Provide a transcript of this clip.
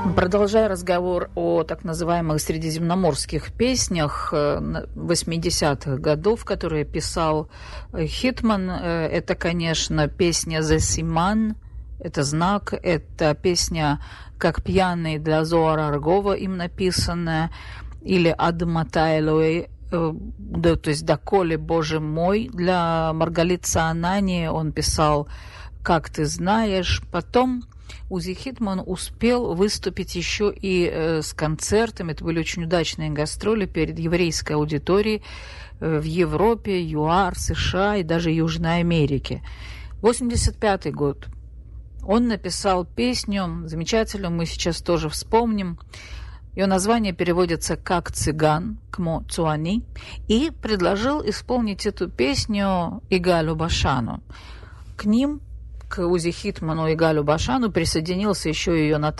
Продолжая разговор о так называемых средиземноморских песнях 80-х годов, которые писал Хитман, это, конечно, песня «The Siman», это знак, это песня «Как пьяный» для Зоара Аргова им написанная, или «Адмата Элоэ», то есть «Доколе, Боже мой», для Маргалит Саанани он писал «Как ты знаешь». Потом Узи Хитман успел выступить еще и с концертами. Это были очень удачные гастроли перед еврейской аудиторией в Европе, ЮАР, США и даже Южной Америке. 85-й год. Он написал песню замечательную, мы сейчас тоже вспомним. Ее название переводится как «Цыган», «Кмо Цуани», и предложил исполнить эту песню Игалю Башану. К ним, к Узи Хитману и Галю Башану, присоединился еще ее